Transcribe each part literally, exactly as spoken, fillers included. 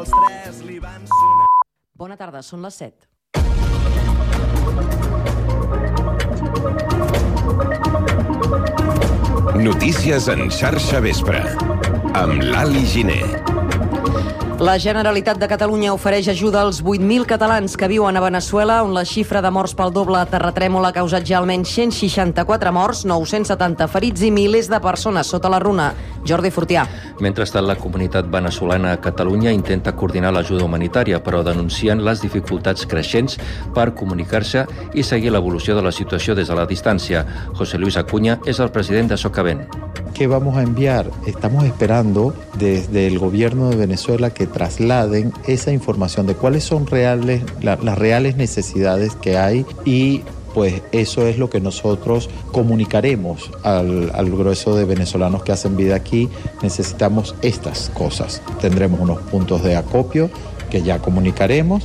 Bona tarda, són les set. Notícies en xarxa vespre, amb l'Ali Giner. La Generalitat de Catalunya ofereix ajuda als vuit mil catalans que viuen a Veneçuela, on la xifra de morts pel doble terratrèmol ha causat ja almenys cent seixanta-quatre morts, nou-cents setanta ferits i milers de persones sota la runa. Jordi Fortià. Mentrestant, la comunitat veneçolana a Catalunya intenta coordinar l'ajuda humanitària, però denuncien les dificultats creixents per comunicar-se i seguir l'evolució de la situació des de la distància. José Luis Acuña és el president de Socavent. ¿Qué vamos a enviar? Estamos esperando desde el gobierno de Venezuela que trasladen esa información de cuáles son reales, la, las reales necesidades que hay y pues eso es lo que nosotros comunicaremos al, al grueso de venezolanos que hacen vida aquí. Necesitamos estas cosas. Tendremos unos puntos de acopio que ya comunicaremos.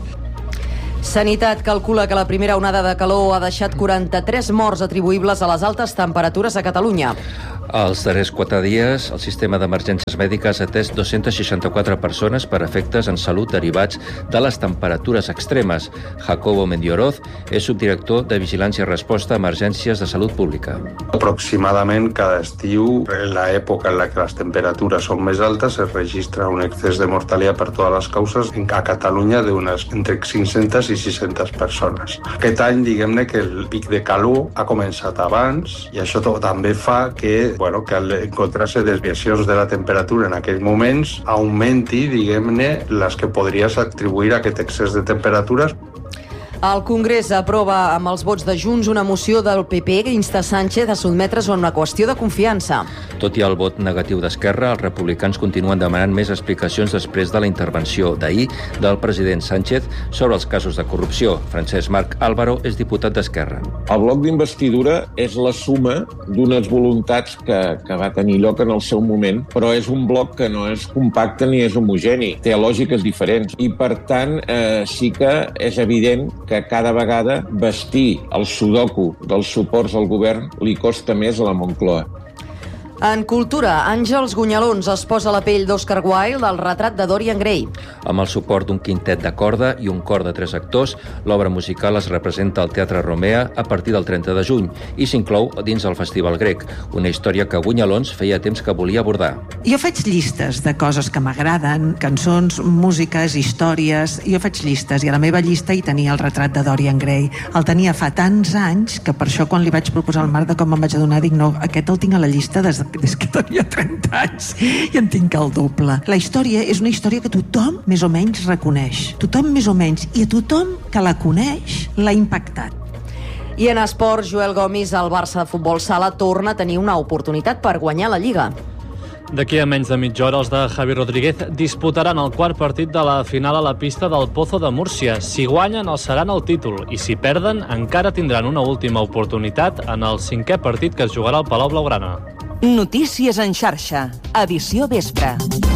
Sanitat calcula que la primera onada de calor ha deixat quaranta-tres morts atribuïbles a les altes temperatures a Catalunya. Els darrers quatre dies, el sistema d'emergències mèdiques ha atès dos-centes seixanta-quatre persones per efectes en salut derivats de les temperatures extremes. Jacobo Mendioroz és subdirector de Vigilància i Resposta a Emergències de Salut Pública. Aproximadament cada estiu, en l'època en la que les temperatures són més altes, es registra un excés de mortalitat per totes les causes a Catalunya d'unes entre cinc-centes i sis-centes persones. Aquest any, diguem-ne que el pic de calor ha començat abans i això també fa que Bueno, que al encontrar-se desviacions de la temperatura en aquells moments augmenti, diguem-ne, les que podries atribuir a aquest excés de temperatures. El Congrés aprova amb els vots de Junts una moció del P P que insta Sánchez a sotmetre's a una qüestió de confiança. Tot i el vot negatiu d'Esquerra, els republicans continuen demanant més explicacions després de la intervenció d'ahir del president Sánchez sobre els casos de corrupció. Francesc Marc Álvaro és diputat d'Esquerra. El bloc d'investidura és la suma d'unes voluntats que, que va tenir lloc en el seu moment, però és un bloc que no és compacte ni és homogeni, té lògiques diferents i, per tant, eh, sí que és evident que cada vegada vestir el sudoku dels suports al govern li costa més a la Moncloa. En cultura, Àngels Gunyalons es posa a la pell d'Oscar Wilde al retrat de Dorian Gray. Amb el suport d'un quintet de corda i un cor de tres actors, l'obra musical es representa al Teatre Romea a partir del trenta de juny i s'inclou dins el Festival Grec, una història que Gunyalons feia temps que volia abordar. Jo faig llistes de coses que m'agraden, cançons, músiques, històries. Jo faig llistes i a la meva llista hi tenia el retrat de Dorian Gray. El tenia fa tants anys que per això quan li vaig proposar el Marc de com em vaig adonar dic no, aquest el tinc a la llista des des que tenia trenta anys i en tinc el doble. La història és una història que tothom més o menys reconeix. Tothom més o menys. I a tothom que la coneix l'ha impactat. I en esports, Joel Gomis, el Barça de Futbol Sala torna a tenir una oportunitat per guanyar la Lliga. D'aquí a menys de mitja hora, els de Javi Rodríguez disputaran el quart partit de la final a la pista del Pozo de Múrcia. Si guanyen, alçaran el títol, i si perden, encara tindran una última oportunitat en el cinquè partit que es jugarà al Palau Blaugrana. Notícies en xarxa, edició vespre.